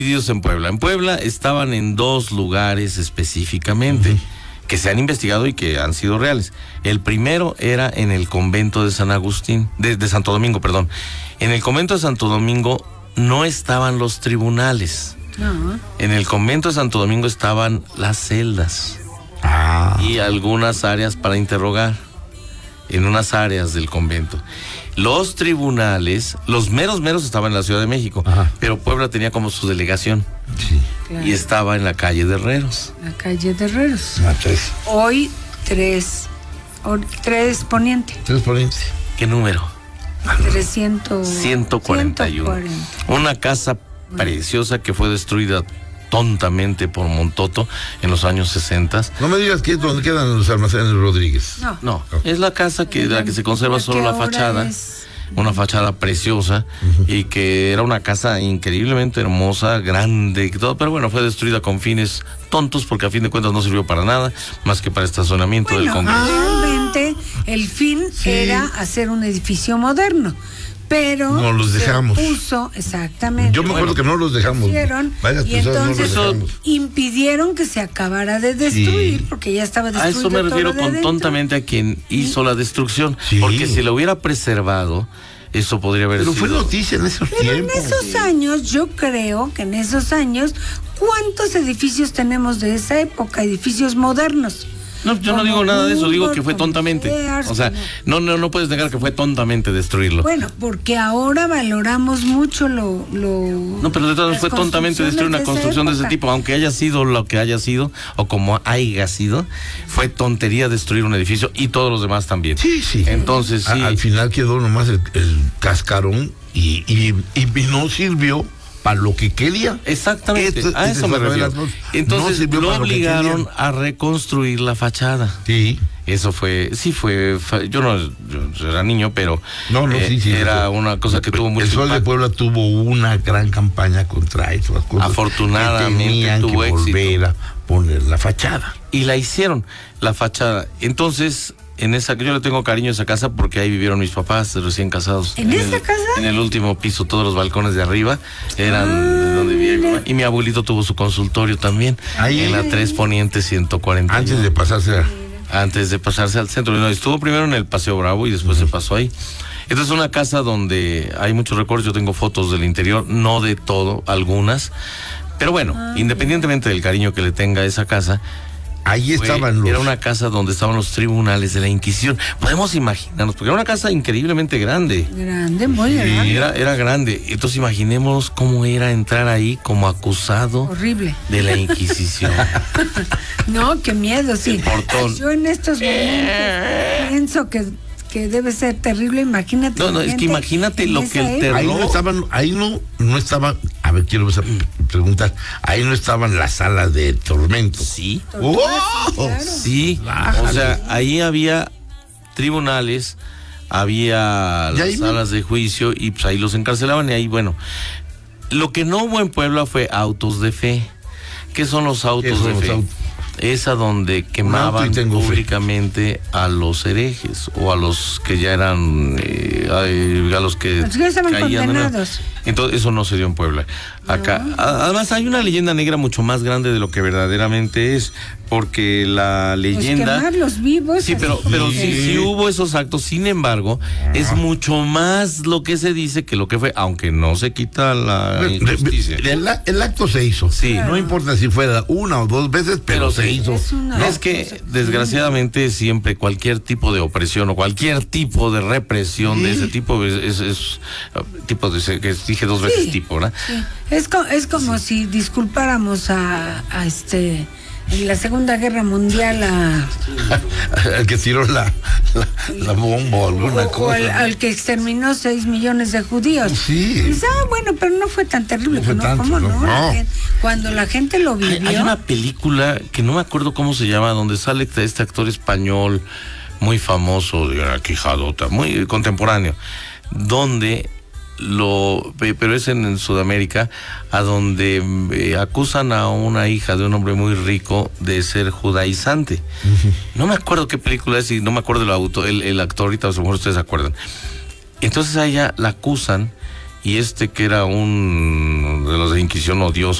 en Puebla. En Puebla estaban en 2 lugares específicamente que se han investigado y que han sido reales. El primero era en el convento de San Agustín, de Santo Domingo, perdón. En el convento de Santo Domingo no estaban los tribunales. No. En el convento de Santo Domingo estaban las celdas y algunas áreas para interrogar, en unas áreas del convento. Los tribunales, los meros estaban en la Ciudad de México, pero Puebla tenía como su delegación. Sí. Claro. Y estaba en la calle de Herreros. La calle de Herreros. Ah, 3. Hoy 3 Poniente. 3 Poniente. ¿Qué número? 300. 141. Una casa preciosa que fue destruida tontamente por Montoto en los años 60. No me digas que es donde quedan los almacenes Rodríguez. No, es la casa de la que se conserva solo la fachada. Una fachada preciosa y que era una casa increíblemente hermosa, grande y todo, pero bueno, fue destruida con fines tontos porque a fin de cuentas no sirvió para nada más que para estacionamiento del Congreso. Realmente el fin era hacer un edificio moderno, pero no los dejamos. Exactamente. Yo me acuerdo que no los dejamos. Y entonces impidieron que se acabara de destruir porque ya estaba destruido. A eso me refiero con tontamente a quien hizo la destrucción, porque si lo hubiera preservado, eso podría haber sido. Pero fue noticia en esos tiempos. En esos años, yo creo que en esos años, ¿cuántos edificios tenemos de esa época? Edificios modernos. No, yo no digo nada de eso, digo que fue tontamente. O sea, no puedes negar que fue tontamente destruirlo. Bueno, porque ahora valoramos mucho lo No, pero de todas fue tontamente destruir una construcción de ese tipo, aunque haya sido lo que haya sido, o como haya sido, fue tontería destruir un edificio y todos los demás también. Sí. Entonces, sí. Al final quedó nomás el cascarón y no sirvió para lo que quería. Exactamente, a eso me refiero. Entonces lo obligaron a reconstruir la fachada. Sí. Eso fue, yo era niño, pero sí, era una cosa que tuvo mucho El Sol de Puebla tuvo una gran campaña contra esas cosas. Afortunadamente tenían tuvo que volver a poner la fachada. Y la hicieron, la fachada. Entonces, yo le tengo cariño a esa casa porque ahí vivieron mis papás recién casados. ¿En esa casa? En el último piso, todos los balcones de arriba eran de donde vivía mi mamá. Y mi abuelito tuvo su consultorio también, en la 3 Poniente 140. Antes de pasarse al centro. No, estuvo primero en el Paseo Bravo y después se pasó ahí. Esta es una casa donde hay muchos recuerdos. Yo tengo fotos del interior, no de todo, algunas. Pero bueno, independientemente del cariño que le tenga a esa casa, ahí estaban era una casa donde estaban los tribunales de la Inquisición. Podemos imaginarnos, porque era una casa increíblemente grande. Muy grande. Era grande. Entonces imaginemos cómo era entrar ahí como acusado. Horrible. De la Inquisición. No, qué miedo, sí. El portón. Yo en estos momentos pienso que debe ser terrible, imagínate. No, es que imagínate lo que el terror. Ahí no estaban, a ver, quiero preguntar, ahí no estaban las salas de tormento. Sí. Claro. Sí, o sea, ahí había tribunales, había las salas de juicio y pues ahí los encarcelaban y ahí, bueno. Lo que no hubo en Puebla fue autos de fe. ¿Qué son los autos de fe? Es a donde quemaban públicamente a los herejes o a los que ya eran a los que estaban condenados. Entonces eso no se dio en Puebla. Acá, además hay una leyenda negra mucho más grande de lo que verdaderamente es, porque la leyenda. Pues quemarlos vivos. Sí, pero sí hubo esos actos. Sin embargo, es mucho más lo que se dice que lo que fue, aunque no se quita la injusticia. El acto se hizo. Sí. No importa si fuera 1 o 2 veces, pero se hizo. Es que desgraciadamente siempre cualquier tipo de opresión o cualquier tipo de represión de ese tipo es tipo de que dije 2 veces tipo, ¿verdad? Sí. Es como si disculpáramos a en la Segunda Guerra Mundial al que tiró la bomba o alguna cosa. O al que exterminó 6 millones de judíos. Sí. Dice, bueno, pero no fue tan terrible. ¿Cómo no? Cuando la gente lo vivió. Hay una película que no me acuerdo cómo se llama, donde sale este actor español muy famoso, de una quijadota, muy contemporáneo, donde pero es en Sudamérica, a donde acusan a una hija de un hombre muy rico de ser judaizante. No me acuerdo qué película es y no me acuerdo el actor, ahorita a lo mejor ustedes se acuerdan. Entonces a ella la acusan y que era un de los de Inquisición odioso.